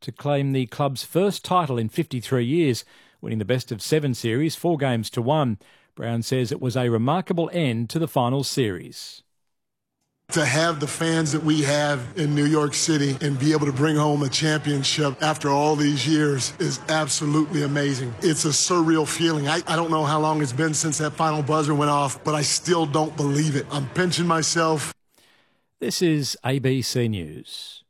to claim the club's first title in 53 years, winning the best-of-7 series 4-1. Brown says it was a remarkable end to the finals series. To have the fans that we have in New York City and be able to bring home a championship after all these years is absolutely amazing. It's a surreal feeling. I don't know how long it's been since that final buzzer went off, but I still don't believe it. I'm pinching myself. This is ABC News.